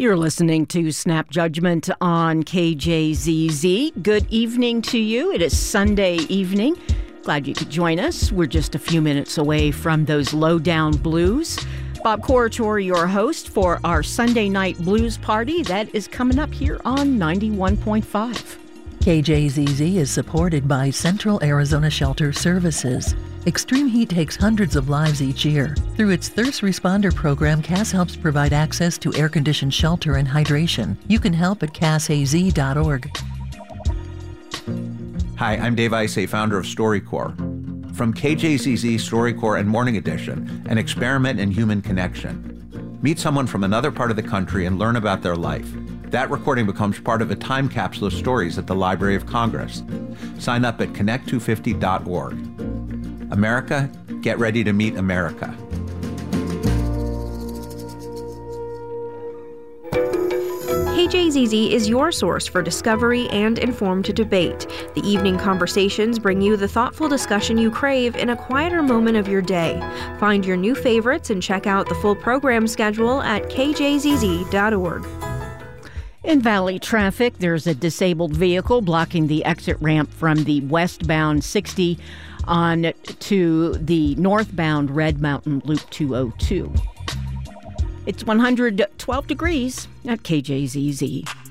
You're listening to Snap Judgment on KJZZ. Good evening to you. It is Sunday evening. Glad you could join us. We're just a few minutes away from those Lowdown Blues. Bob Corritore, your host for our Sunday night blues party. That is coming up here on 91.5. KJZZ is supported by Central Arizona Shelter Services. Extreme heat takes hundreds of lives each year. Through its Thirst Responder program, CAS helps provide access to air-conditioned shelter and hydration. You can help at casaz.org. Hi, I'm Dave Isay, founder of StoryCorps. From KJZZ, StoryCorps, and Morning Edition, an experiment in human connection. Meet someone from another part of the country and learn about their life. That recording becomes part of a time capsule of stories at the Library of Congress. Sign up at connect250.org. America, get ready to meet America. KJZZ is your source for discovery and informed debate. The evening conversations bring you the thoughtful discussion you crave in a quieter moment of your day. Find your new favorites and check out the full program schedule at kjzz.org. In Valley traffic, there's a disabled vehicle blocking the exit ramp from the westbound 60 on to the northbound Red Mountain Loop 202. It's 112 degrees at KJZZ.